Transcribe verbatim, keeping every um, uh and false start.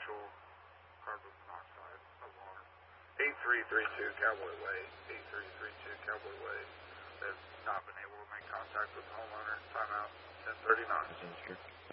actual carbon monoxide alarm. eight three three two Cowboy Way, eight three three two Cowboy Way. They've not been able to make contact with the homeowner. Timeout ten thirty-nine.